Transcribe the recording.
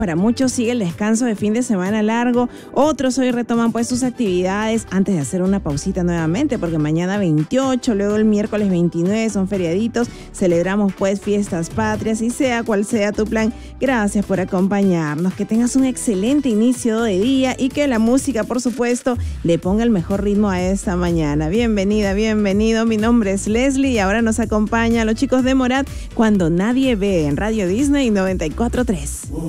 Para muchos sigue el descanso de fin de semana largo, otros hoy retoman pues sus actividades antes de hacer una pausita nuevamente, porque mañana 28, luego el miércoles 29 son feriaditos, celebramos pues fiestas patrias y sea cual sea tu plan, gracias por acompañarnos, que tengas un excelente inicio de día y que la música por supuesto le ponga el mejor ritmo a esta mañana. Bienvenida, bienvenido, mi nombre es Leslie y ahora nos acompaña los chicos de Morat Cuando Nadie Ve en Radio Disney 94.3.